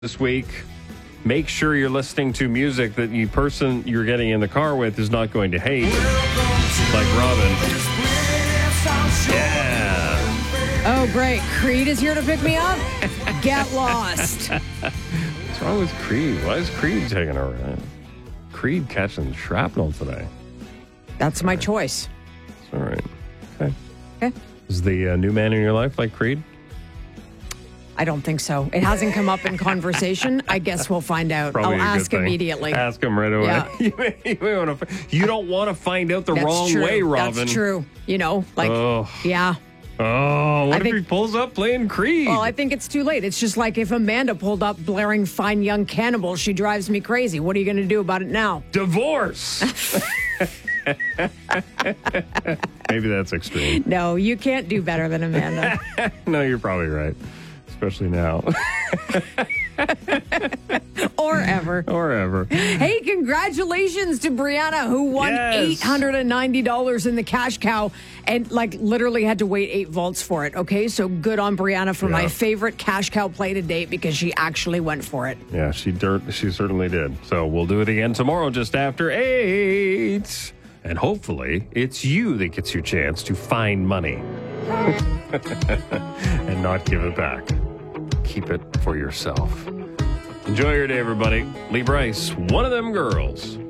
this week. Make sure you're listening to music that the person you're getting in the car with is not going to hate. Like Robin. Yeah. Oh, great. Creed is here to pick me up? Get lost. What's wrong with Creed? Why is Creed taking a ride? Creed catching shrapnel today. That's my choice. All right. Okay. Okay. Is the new man in your life like Creed? I don't think so. It hasn't come up in conversation. I guess we'll find out. Probably I'll ask immediately. Ask him right away. Yeah. You don't want to find out the That's wrong true. way, Robin. That's true. You know, like, yeah. Oh, what I if think- he pulls up playing Creed? Well, I think it's too late. It's just like if Amanda pulled up blaring Fine Young Cannibal, she drives me crazy. What are you going to do about it now? Divorce. Maybe that's extreme. No, you can't do better than Amanda. No, you're probably right. Especially now. Or ever. Or ever. Hey, congratulations to Brianna, who won Yes. $890 in the cash cow and literally had to wait 8 volts for it. Okay, so good on Brianna for my favorite cash cow play to date because she actually went for it. Yeah, she certainly did. So we'll do it again tomorrow just after 8. And hopefully it's you that gets your chance to find money and not give it back. Keep it for yourself. Enjoy your day, everybody. Lee Bryce, one of them girls.